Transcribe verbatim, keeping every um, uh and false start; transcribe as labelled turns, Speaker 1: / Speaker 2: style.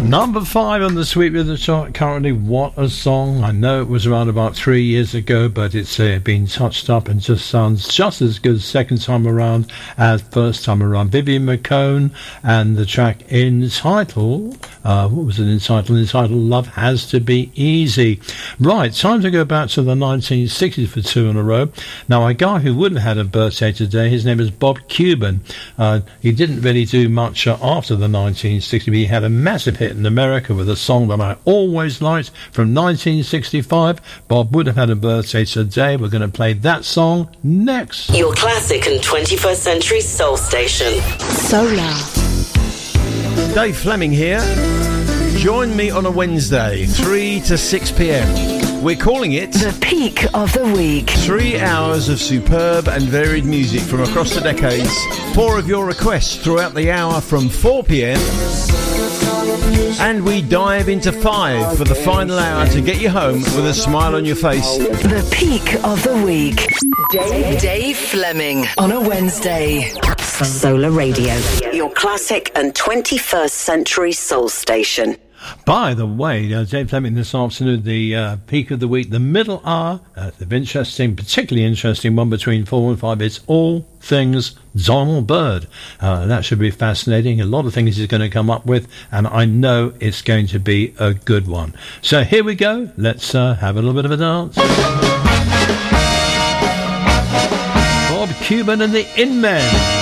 Speaker 1: Number five on the Sweet Rhythm chart currently. What a song. I know it was around about three years ago, but it's uh, been touched up and just sounds just as good second time around as first time around. Vivian McCone and the track entitled, uh, what was it entitled? Entitled Love Has to Be Easy. Right, time to go back to the nineteen sixties for two in a row. Now, a guy who would have had a birthday today, his name is Bob Cuban. Uh, he didn't really do much uh, after the nineteen sixties, but he had a massive hit in America with a song that I always liked from nineteen sixty-five. Bob would have had a birthday today. We're going to play that song next.
Speaker 2: Your classic and twenty-first century soul station. Solar.
Speaker 3: Dave Fleming here. Join me on a Wednesday, three to six p.m. We're calling it
Speaker 2: The Peak of the Week.
Speaker 3: Three hours of superb and varied music from across the decades. Four of your requests throughout the hour from four p.m. And we dive into five for the final hour to get you home with a smile on your face.
Speaker 2: The Peak of the Week. Dave, Dave Fleming on a Wednesday. Solar Radio. Your classic and twenty-first century soul station.
Speaker 1: By the way, uh, Dave Fleming this afternoon, the uh, Peak of the Week, the middle hour, uh, the interesting, particularly interesting one between four and five, it's all things Donald Byrd. Uh, that should be fascinating. A lot of things he's going to come up with, and I know it's going to be a good one. So here we go. Let's uh, have a little bit of a dance. Bob Cuban and the In Men.